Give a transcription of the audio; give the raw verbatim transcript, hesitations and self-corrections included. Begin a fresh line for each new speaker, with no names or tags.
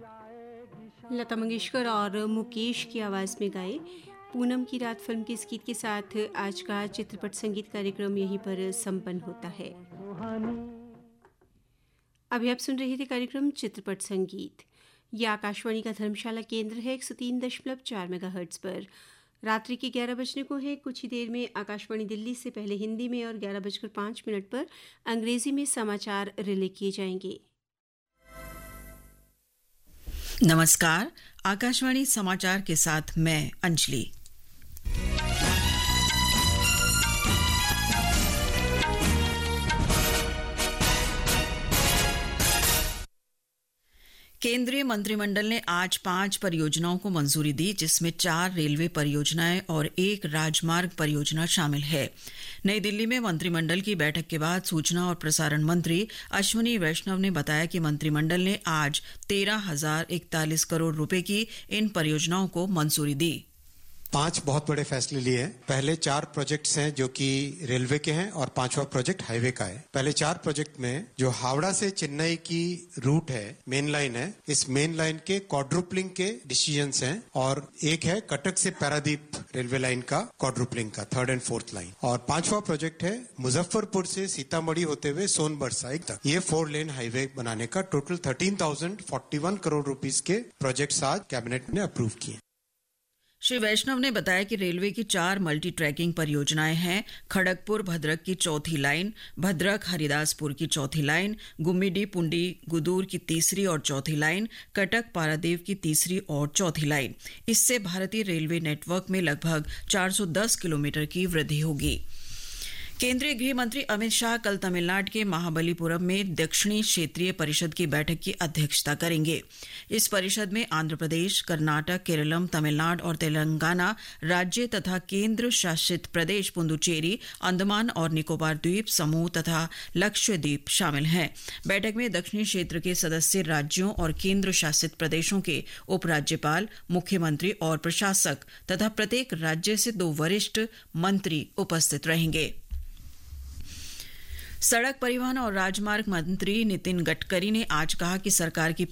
लता मंगेशकर और मुकेश की आवाज़ में गाए पूनम की रात फिल्म के इस गीत के साथ आज का चित्रपट संगीत कार्यक्रम यहीं पर संपन्न होता है। अभी आप सुन रहे थे कार्यक्रम चित्रपट संगीत। यह आकाशवाणी का धर्मशाला केंद्र है एक सौ तीन दशमलव चार मेगाहर्ट्ज़ पर। रात्रि के ग्यारह बजने को है। कुछ ही देर में आकाशवाणी दिल्ली से पहले हिंदी में और ग्यारह बजकर पाँच मिनट पर अंग्रेजी में समाचार रिले किए जाएंगे।
नमस्कार, आकाशवाणी समाचार के साथ मैं अंजलि। केंद्रीय मंत्रिमंडल ने आज पांच परियोजनाओं को मंजूरी दी, जिसमें चार रेलवे परियोजनाएं और एक राजमार्ग परियोजना शामिल है। नई दिल्ली में मंत्रिमंडल की बैठक के बाद सूचना और प्रसारण मंत्री अश्विनी वैष्णव ने बताया कि मंत्रिमंडल ने आज तेरह हजार इकतालीस करोड़ रुपए की इन परियोजनाओं को मंजूरी दी।
पांच बहुत बड़े फैसले लिए हैं। पहले चार प्रोजेक्ट्स हैं जो कि रेलवे के हैं और पांचवा प्रोजेक्ट हाईवे का है। पहले चार प्रोजेक्ट में जो हावड़ा से चेन्नई की रूट है, मेन लाइन है, इस मेन लाइन के क्वाड्रुपलिंग के डिसीजंस हैं और एक है कटक से पारादीप रेलवे लाइन का क्वाड्रुपलिंग का थर्ड एंड फोर्थ लाइन। और पांचवा प्रोजेक्ट है मुजफ्फरपुर से सीतामढ़ी होते हुए सोनभद्र साइड तक ये फोर लेन हाईवे बनाने का total thirteen thousand forty one crore rupees के प्रोजेक्ट्स आज कैबिनेट ने अप्रूव किए।
श्री वैष्णव ने बताया कि रेलवे की चार मल्टी ट्रैकिंग परियोजनाएं हैं। खड़गपुर भद्रक की चौथी लाइन, भद्रक हरिदासपुर की चौथी लाइन, गुम्मीडी पुंडी गुदूर की तीसरी और चौथी लाइन, कटक पारादीप की तीसरी और चौथी लाइन। इससे भारतीय रेलवे नेटवर्क में लगभग चार सौ दस किलोमीटर की वृद्धि होगी। केंद्रीय गृह मंत्री अमित शाह कल तमिलनाडु के महाबलीपुरम में दक्षिणी क्षेत्रीय परिषद की बैठक की अध्यक्षता करेंगे। इस परिषद में आंध्र प्रदेश, कर्नाटक, केरलम, तमिलनाडु और तेलंगाना राज्य तथा केंद्र शासित प्रदेश पुदुचेरी, अंडमान और निकोबार द्वीप समूह तथा लक्षद्वीप शामिल हैं। बैठक में दक्षिणी क्षेत्र के सदस्य राज्यों और केंद्र शासित प्रदेशों के उपराज्यपाल, मुख्यमंत्री और प्रशासक तथा प्रत्येक राज्य से दो वरिष्ठ मंत्री उपस्थित रहेंगे। सड़क परिवहन और राजमार्ग मंत्री नितिन गडकरी ने आज कहा कि सरकार की